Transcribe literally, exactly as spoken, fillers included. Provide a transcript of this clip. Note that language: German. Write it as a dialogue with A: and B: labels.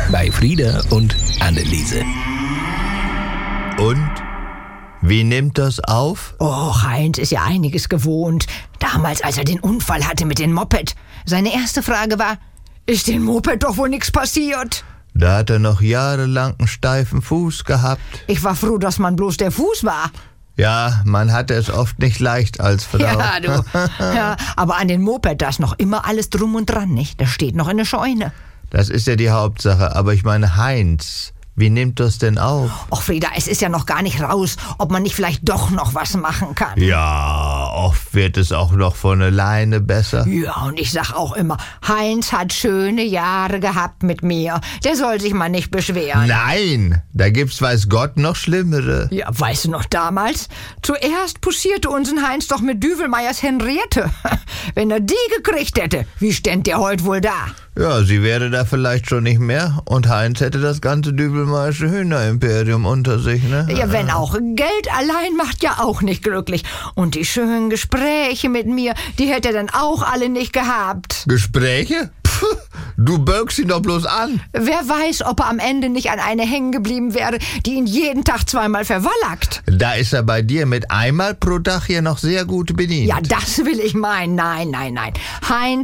A: bei Frieda und Anneliese.
B: Und? Wie nimmt das auf?
C: Oh, Heinz ist ja einiges gewohnt. Damals, als er den Unfall hatte mit dem Moped. Seine erste Frage war, ist dem Moped doch wohl nichts passiert?
B: Da hat er noch jahrelang einen steifen Fuß gehabt.
C: Ich war froh, dass man bloß der Fuß war.
B: Ja, man hatte es oft nicht leicht als Frau.
C: Ja, du. Ja, aber an den Moped, da ist noch immer alles drum und dran, nicht? Das steht noch in der Scheune.
B: Das ist ja die Hauptsache. Aber ich meine, Heinz, wie nimmt das denn auf?
C: Och, Frieda, es ist ja noch gar nicht raus, ob man nicht vielleicht doch noch was machen kann.
B: Ja, oft wird es auch noch von alleine besser.
C: Ja, und ich sag auch immer, Heinz hat schöne Jahre gehabt mit mir. Der soll sich mal nicht beschweren.
B: Nein, da gibt's weiß Gott noch Schlimmere.
C: Ja, weißt du noch damals? Zuerst poussierte unseren Heinz doch mit Düvelmeyers Henriette. Wenn er die gekriegt hätte, wie ständ der heute wohl da?
B: Ja, sie wäre da vielleicht schon nicht mehr und Heinz hätte das ganze Dübelmeiersche Hühnerimperium unter sich, ne?
C: Ja, wenn auch. Geld allein macht ja auch nicht glücklich. Und die schönen Gespräche mit mir, die hätte er dann auch alle nicht gehabt.
B: Gespräche? Puh, du bögst ihn doch bloß an.
C: Wer weiß, ob er am Ende nicht an eine hängen geblieben wäre, die ihn jeden Tag zweimal verwallackt.
B: Da ist er bei dir mit einmal pro Tag hier noch sehr gut bedient.
C: Ja, das will ich meinen. Nein, nein, nein. Heinz